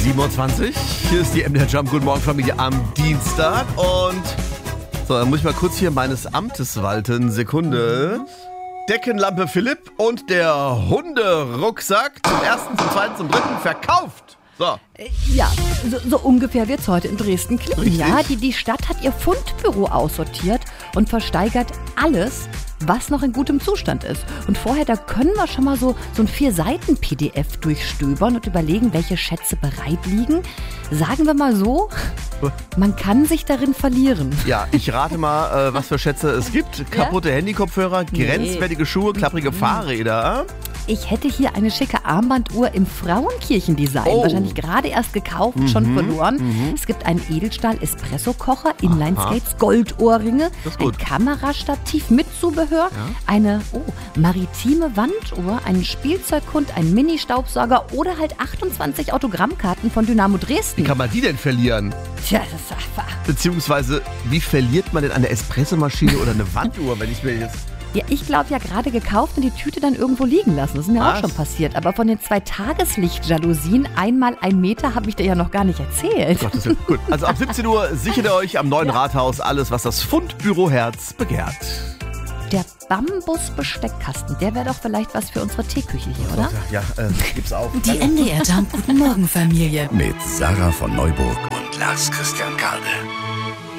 7:20 Uhr. Hier ist die MDR Jump. Guten Morgen, Familie, am Dienstag. Und so, dann muss ich mal kurz hier meines Amtes walten. Sekunde. Deckenlampe Philipp und der Hunderucksack zum 1., zum 2., zum 3. verkauft. So. Ja, so ungefähr wird's heute in Dresden klingen. Richtig. Ja, die Stadt hat ihr Fundbüro aussortiert und versteigert alles, was noch in gutem Zustand ist. Und vorher, da können wir schon mal so ein 4-Seiten-PDF durchstöbern und überlegen, welche Schätze bereit liegen. Sagen wir mal so, man kann sich darin verlieren. Ja, ich rate mal, was für Schätze es gibt. Kaputte Handykopfhörer, grenzwertige Schuhe, klapprige Fahrräder. Ich hätte hier eine schicke Armbanduhr im Frauenkirchendesign. Oh. Wahrscheinlich gerade erst gekauft, schon verloren. Es gibt einen Edelstahl-Espresso-Kocher, Inline-Skates, Goldohrringe, Das ist ein gut. Kamerastativ mit Zubehör, eine maritime Wanduhr, einen Spielzeughund, einen Mini-Staubsauger oder halt 28 Autogrammkarten von Dynamo Wie Dresden. kann man die denn verlieren? Tja, das ist einfach... Beziehungsweise, wie verliert man denn eine Espressomaschine oder eine Wanduhr, wenn ich mir jetzt... Ja, ich glaube ja gerade gekauft und die Tüte dann irgendwo liegen lassen. Das ist mir auch Was? schon passiert. Aber von den 2 Tageslicht-Jalousien, einmal 1 Meter, habe ich dir ja noch gar nicht erzählt. Gottes Willen. Gut, also ab 17 Uhr sichert ihr euch am neuen Rathaus alles, was das Fundbüro Herz begehrt. Der Bambus-Besteckkasten, der wäre doch vielleicht was für unsere Teeküche hier, oder? Ja, gib's auf. Die MDR Jump Guten Morgen Familie. Mit Sarah von Neuburg und Lars Christian Karde.